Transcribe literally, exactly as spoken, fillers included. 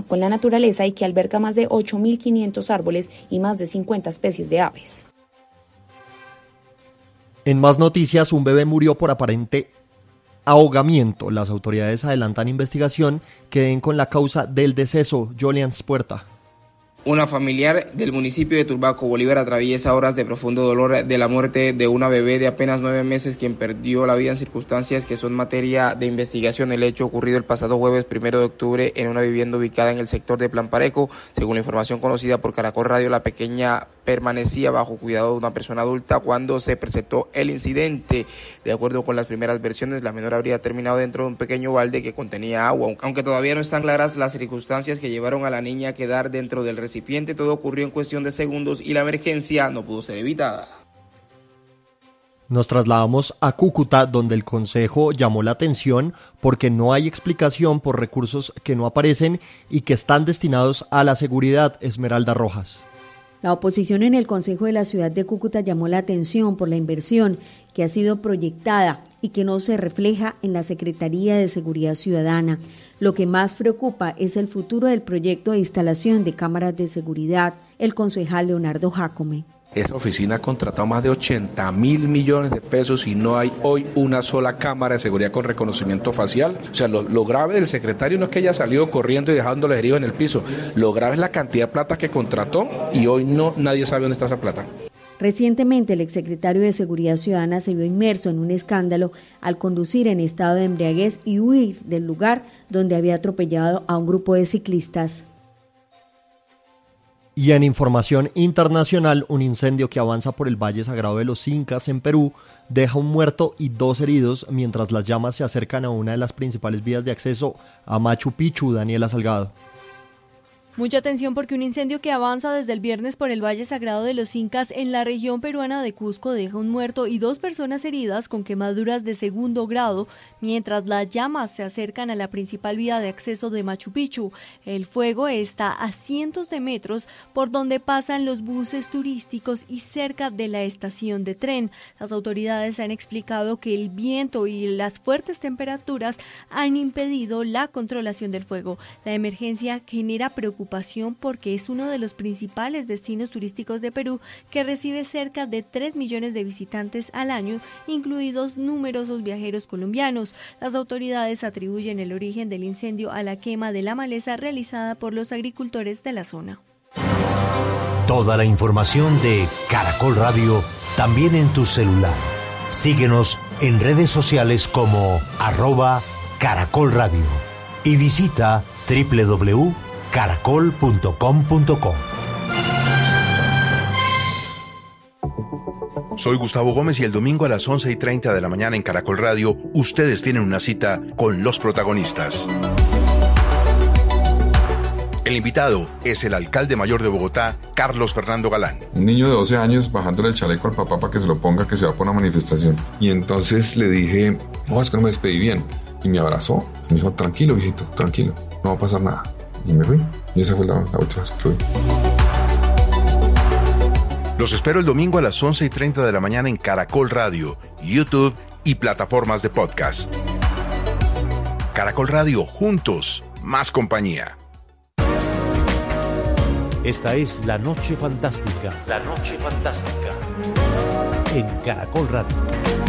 con la naturaleza y que alberga más de ocho mil quinientos árboles y más de cincuenta especies de aves. En más noticias, un bebé murió por aparente ahogamiento. Las autoridades adelantan investigación que den con la causa del deceso. Jolians Puerta. Una familiar del municipio de Turbaco, Bolívar, atraviesa horas de profundo dolor de la muerte de una bebé de apenas nueve meses quien perdió la vida en circunstancias que son materia de investigación. El hecho ocurrido el pasado jueves primero de octubre en una vivienda ubicada en el sector de Plan Parejo. Según la información conocida por Caracol Radio, la pequeña permanecía bajo cuidado de una persona adulta cuando se presentó el incidente. De acuerdo con las primeras versiones, la menor habría terminado dentro de un pequeño balde que contenía agua. Aunque todavía no están claras las circunstancias que llevaron a la niña a quedar dentro del recipiente, todo ocurrió en cuestión de segundos y la emergencia no pudo ser evitada. Nos trasladamos a Cúcuta, donde el Consejo llamó la atención porque no hay explicación por recursos que no aparecen y que están destinados a la seguridad. Esmeralda Rojas. La oposición en el Consejo de la ciudad de Cúcuta llamó la atención por la inversión que ha sido proyectada y que no se refleja en la Secretaría de Seguridad Ciudadana. Lo que más preocupa es el futuro del proyecto de instalación de cámaras de seguridad. El concejal Leonardo Jácome. Esa oficina ha contratado más de ochenta mil millones de pesos y no hay hoy una sola cámara de seguridad con reconocimiento facial. O sea, lo, lo grave del secretario no es que haya salido corriendo y dejando los heridos en el piso. Lo grave es la cantidad de plata que contrató y hoy no nadie sabe dónde está esa plata. Recientemente, el exsecretario de Seguridad Ciudadana se vio inmerso en un escándalo al conducir en estado de embriaguez y huir del lugar donde había atropellado a un grupo de ciclistas. Y en información internacional, un incendio que avanza por el Valle Sagrado de los Incas en Perú deja un muerto y dos heridos mientras las llamas se acercan a una de las principales vías de acceso a Machu Picchu. Daniela Salgado. Mucha atención porque un incendio que avanza desde el viernes por el Valle Sagrado de los Incas en la región peruana de Cusco deja un muerto y dos personas heridas con quemaduras de segundo grado, mientras las llamas se acercan a la principal vía de acceso de Machu Picchu. El fuego está a cientos de metros por donde pasan los buses turísticos y cerca de la estación de tren. Las autoridades han explicado que el viento y las fuertes temperaturas han impedido la controlación del fuego. La emergencia genera preocupación porque es uno de los principales destinos turísticos de Perú, que recibe cerca de tres millones de visitantes al año, incluidos numerosos viajeros colombianos. Las autoridades atribuyen el origen del incendio a la quema de la maleza realizada por los agricultores de la zona. Toda la información de Caracol Radio también en tu celular. Síguenos en redes sociales como arroba Caracol Radio y visita doble u doble u doble u punto caracol punto com punto co. Soy Gustavo Gómez y el domingo a las once y treinta de la mañana en Caracol Radio, ustedes tienen una cita con los protagonistas. El invitado es el alcalde mayor de Bogotá, Carlos Fernando Galán. Un niño de doce años bajándole el chaleco al papá para que se lo ponga, que se va por una manifestación. Y entonces le dije, no, es que no me despedí bien. Y me abrazó y me dijo, tranquilo, viejito, tranquilo, no va a pasar nada. Y me fui. Y esa fue la, la última vez que lo vi. Los espero el domingo a las once y treinta de la mañana en Caracol Radio, YouTube y plataformas de podcast. Caracol Radio, juntos, más compañía. Esta es La Noche Fantástica. La Noche Fantástica. En Caracol Radio.